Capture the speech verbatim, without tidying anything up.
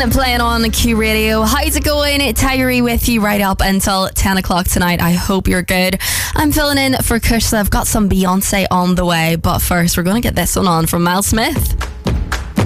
playing on Q Radio. How's it going? Tyree with you right up until ten o'clock tonight. I hope you're good. I'm filling in for Kush, so I've got some Beyonce on the way. But first, we're going to get this one on from Miles Smith.